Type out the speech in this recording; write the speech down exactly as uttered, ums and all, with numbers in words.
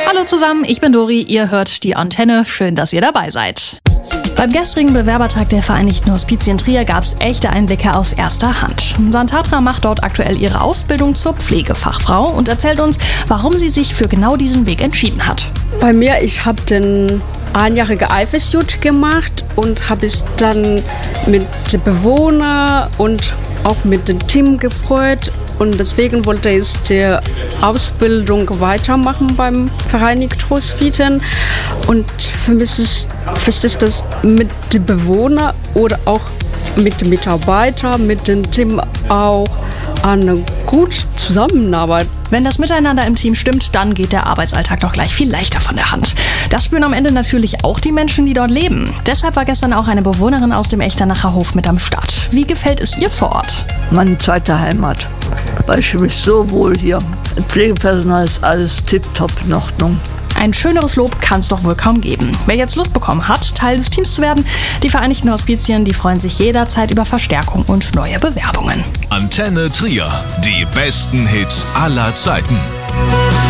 Hallo zusammen, ich bin Dori, ihr hört die Antenne. Schön, dass ihr dabei seid. Beim gestrigen Bewerbertag der Vereinigten Hospizien Trier gab es echte Einblicke aus erster Hand. Santatra macht dort aktuell ihre Ausbildung zur Pflegefachfrau und erzählt uns, warum sie sich für genau diesen Weg entschieden hat. Bei mir, ich habe den einjährige I F S J gemacht und habe es dann mit den Bewohnern und auch mit dem Team gefreut. Und deswegen wollte ich die Ausbildung weitermachen beim Vereinigten Hospizien. Und für mich ist wichtig, dass mit den Bewohnern oder auch mit den Mitarbeitern, mit dem Team auch eine gute Zusammenarbeit. Wenn das Miteinander im Team stimmt, dann geht der Arbeitsalltag doch gleich viel leichter von der Hand. Das spüren am Ende natürlich auch die Menschen, die dort leben. Deshalb war gestern auch eine Bewohnerin aus dem Echternacher Hof mit am Start. Wie gefällt es ihr vor Ort? Meine zweite Heimat, weil ich fühle mich so wohl hier. Das Pflegepersonal ist alles tipptopp in Ordnung. Ein schöneres Lob kann es doch wohl kaum geben. Wer jetzt Lust bekommen hat, Teil des Teams zu werden, die Vereinigten Hospizien, die freuen sich jederzeit über Verstärkung und neue Bewerbungen. Antenne Trier, die besten Hits aller Zeiten.